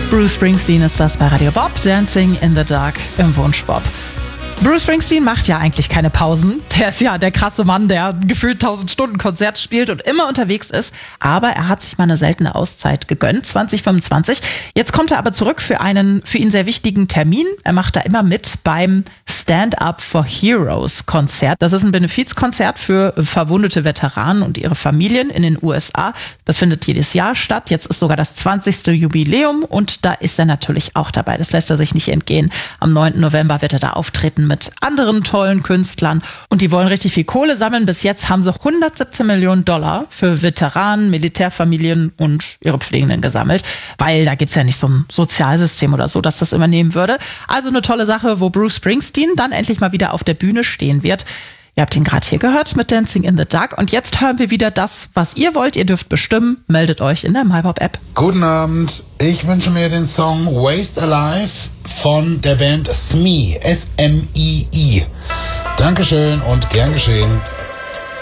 Bruce Springsteen ist das bei Radio Bob, Dancing in the Dark im Wunschbob. Bruce Springsteen macht ja eigentlich keine Pausen. Der ist ja der krasse Mann, der gefühlt 1000 Stunden Konzert spielt und immer unterwegs ist. Aber er hat sich mal eine seltene Auszeit gegönnt, 2025. Jetzt kommt er aber zurück für einen für ihn sehr wichtigen Termin. Er macht da immer mit beim Stand Up for Heroes Konzert. Das ist ein Benefizkonzert für verwundete Veteranen und ihre Familien in den USA. Das findet jedes Jahr statt. Jetzt ist sogar das 20. Jubiläum und da ist er natürlich auch dabei. Das lässt er sich nicht entgehen. Am 9. November wird er da auftreten mit anderen tollen Künstlern und die wollen richtig viel Kohle sammeln. Bis jetzt haben sie $117 Millionen für Veteranen, Militärfamilien und ihre Pflegenden gesammelt, weil da gibt's ja nicht so ein Sozialsystem oder so, dass das übernehmen würde. Also eine tolle Sache, wo Bruce Springsteen dann endlich mal wieder auf der Bühne stehen wird. Ihr habt ihn gerade hier gehört mit Dancing in the Dark und jetzt hören wir wieder das, was ihr wollt. Ihr dürft bestimmen, meldet euch in der MyPop-App. Guten Abend, ich wünsche mir den Song Waste Alive von der Band Smee, S-M-I-I. Dankeschön und gern geschehen.